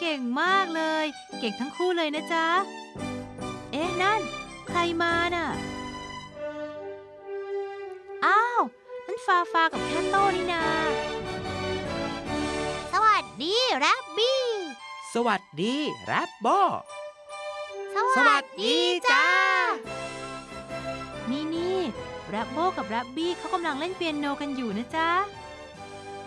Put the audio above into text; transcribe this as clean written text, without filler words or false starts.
ก่งมากเลยเก่งทั้งคู่เลยนะจ๊ะเอ๊ะนั่นใครมาน่ะอ้าวนั่นฟากับแคทโต้นี่นาสวัสดีแรบบี้สวัสดีแรปโบสวัสดีจ้านี่แรบโบกับแรบบี้เขากำลังเล่นเปียโนกันอยู่นะจ๊ะ